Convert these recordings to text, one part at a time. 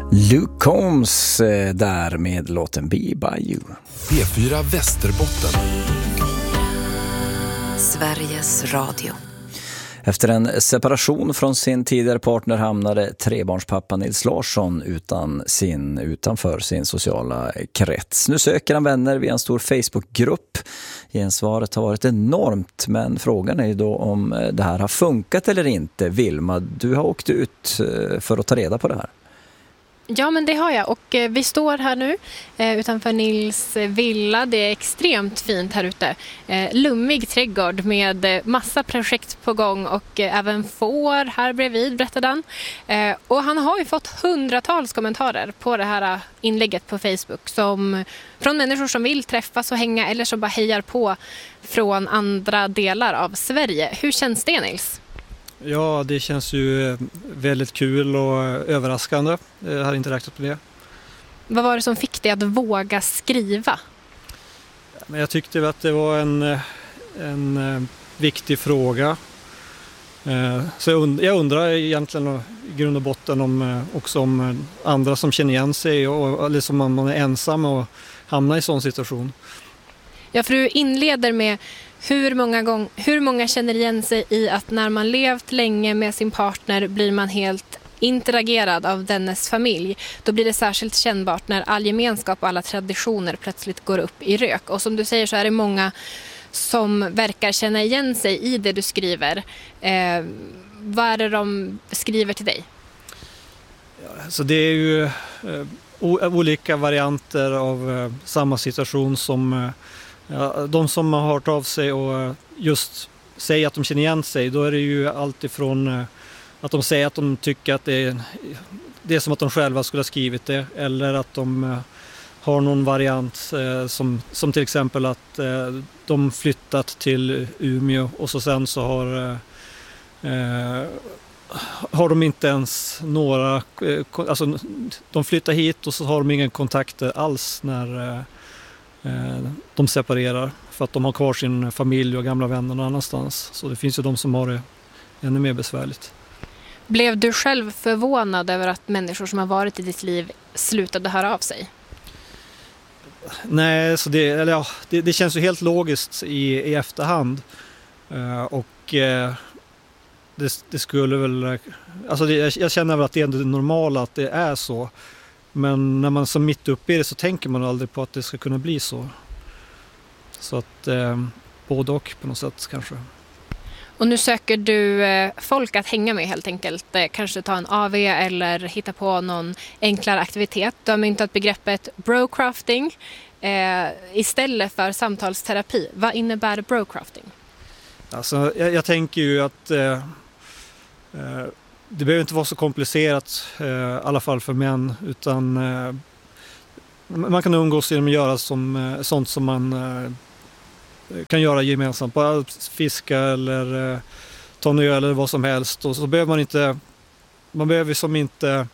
Luke Combs där med låten Be By You. P4 Västerbotten. Sveriges Radio. Efter en separation från sin tidigare partner hamnade trebarnspappa Nils Larsson utanför sin sociala krets. Nu söker han vänner via en stor Facebookgrupp. Gensvaret har varit enormt, men frågan är ju då om det här har funkat eller inte. Vilma, du har åkt ut för att ta reda på det här. Ja, men det har jag, och vi står här nu utanför Nils villa. Det är extremt fint här ute. Lummig trädgård med massa projekt på gång och även får här bredvid, berättade han. Och han har ju fått hundratals kommentarer på det här inlägget på Facebook från människor som vill träffas och hänga eller som bara hejar på från andra delar av Sverige. Hur känns det, Nils? Ja, det känns ju väldigt kul och överraskande. Jag hade inte räknat med det. Vad var det som fick dig att våga skriva? Men jag tyckte att det var en viktig fråga. Så jag undrar egentligen i grund och botten om andra som känner igen sig eller som man är ensam och hamnar i sån situation. Ja, för du inleder med hur många känner igen sig i att när man levt länge med sin partner blir man helt interagerad av dennes familj. Då blir det särskilt kännbart när all gemenskap och alla traditioner plötsligt går upp i rök. Och som du säger så är det många som verkar känna igen sig i det du skriver. Vad är det de skriver till dig? Ja, så det är ju olika varianter av samma situation som... Ja, de som har hört av sig och just säger att de känner igen sig, då är det ju alltifrån att de säger att de tycker att det är som att de själva skulle ha skrivit det, eller att de har någon variant som till exempel att de flyttat till Umeå och sen så har de inte ens några, alltså de flyttar hit och så har de ingen kontakter alls när de separerar, för att de har kvar sin familj och gamla vänner någon annanstans. Så det finns ju de som har det ännu mer besvärligt. Blev du själv förvånad över att människor som har varit i ditt liv slutade höra av sig? Nej, så det känns ju helt logiskt i efterhand. Och det skulle väl... Alltså jag känner väl att det är det normala att det är så. Men när man så mitt uppe i det så tänker man aldrig på att det ska kunna bli så. Så att både och på något sätt kanske. Och nu söker du folk att hänga med helt enkelt. Kanske ta en AV eller hitta på någon enklare aktivitet. Du har myntat begreppet brocrafting istället för samtalsterapi. Vad innebär brocrafting? Alltså, jag tänker ju att... det behöver inte vara så komplicerat, i alla fall för män, utan man kan umgås genom att göra sånt som man kan göra gemensamt, bara fiska eller ta en öl eller vad som helst. Och så behöver man behöver som inte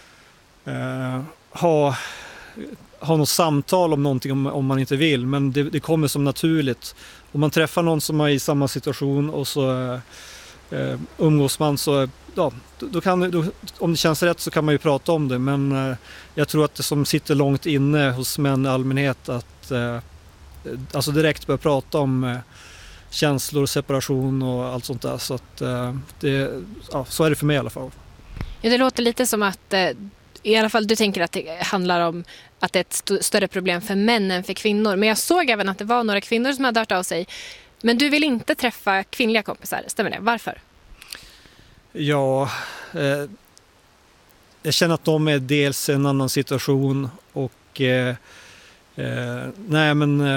ha något samtal om någonting om man inte vill, men det kommer som naturligt. Om man träffar någon som är i samma situation och så umgås man, så ja, då om det känns rätt så kan man ju prata om det, men jag tror att det som sitter långt inne hos män i allmänhet att alltså direkt börja prata om känslor, separation och allt sånt där, så att så är det för mig i alla fall. Ja, det låter lite som att i alla fall du tänker att det handlar om att det är ett större problem för män än för kvinnor, men jag såg även att det var några kvinnor som hade hört av sig. Men du vill inte träffa kvinnliga kompisar, stämmer det? Varför? Ja, jag känner att de är dels en annan situation och nej, men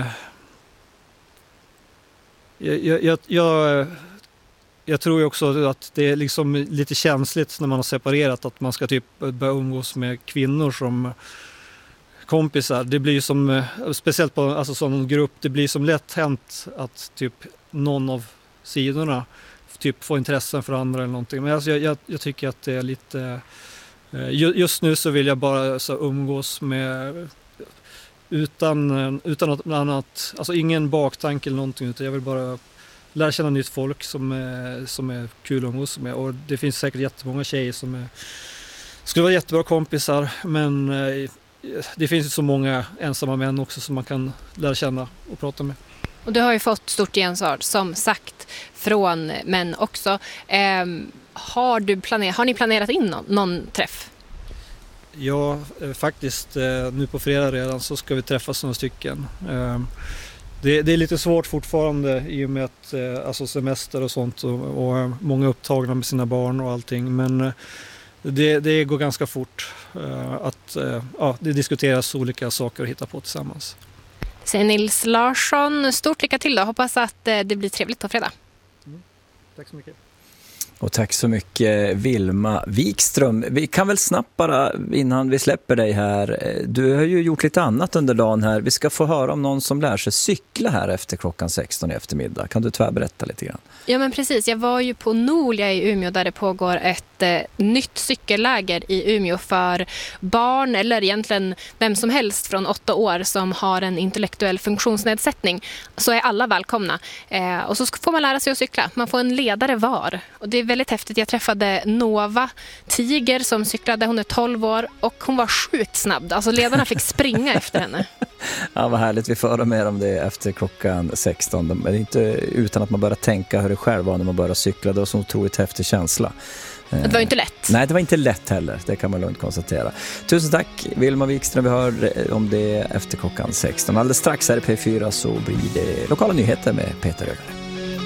jag tror ju också att det är liksom lite känsligt när man har separerat att man ska typ börja umgås med kvinnor som kompisar. Det blir som, speciellt på alltså sån grupp, det blir som lätt hänt att typ någon av sidorna typ får intressen för andra eller någonting. Men alltså jag tycker att det är lite... Just nu så vill jag bara så umgås med utan något annat, alltså ingen baktanke eller någonting, utan jag vill bara lära känna nytt folk som är kul att umgås med. Och det finns säkert jättemånga tjejer skulle vara jättebra kompisar, men det finns ju så många ensamma män också som man kan lära känna och prata med. Och du har ju fått stort gensvar, som sagt, från män också. Har ni planerat in någon träff? Ja, faktiskt nu på fredag redan så ska vi träffas några stycken. Det är lite svårt fortfarande i och med att alltså semester och sånt och många upptagna med sina barn och allting, men det går ganska fort att det diskuteras olika saker och hitta på tillsammans. Säger Nils Larsson, stort lycka till då. Hoppas att det blir trevligt på fredag. Tack så mycket. Och tack så mycket Vilma Wikström. Vi kan väl snabbt bara innan vi släpper dig här. Du har ju gjort lite annat under dagen här. Vi ska få höra om någon som lär sig cykla här efter klockan 16 i eftermiddag. Kan du tvärberätta lite grann? Ja men precis, jag var ju på Nolia i Umeå där det pågår ett nytt cykelläger i Umeå för barn eller egentligen vem som helst från 8 år som har en intellektuell funktionsnedsättning. Så är alla välkomna. Och så får man lära sig att cykla. Man får en ledare var. Och det är väldigt häftigt. Jag träffade Nova Tiger som cyklade. Hon är 12 år och hon var sjukt snabb. Alltså ledarna fick springa efter henne. Ja, vad härligt. Vi får höra mer om det efter klockan 16. Men det är inte utan att man börjar tänka hur det själv var när man börjar cykla. Det var så otroligt häftig känsla. Det var ju inte lätt. Nej, det var inte lätt heller. Det kan man lugnt konstatera. Tusen tack Vilma Wikström. Vi hör om det efter klockan 16. Alldeles strax här i P4 så blir det lokala nyheter med Peter Ögler.